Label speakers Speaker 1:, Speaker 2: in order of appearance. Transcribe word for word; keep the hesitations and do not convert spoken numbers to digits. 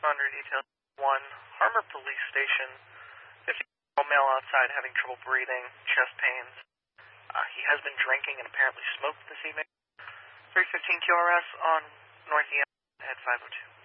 Speaker 1: under detail one, Harmer Police Station. fifty-year-old male outside having trouble breathing, chest pains. Uh, he has been drinking and apparently smoked this evening. three fifteen Q R S on North E M at five oh two.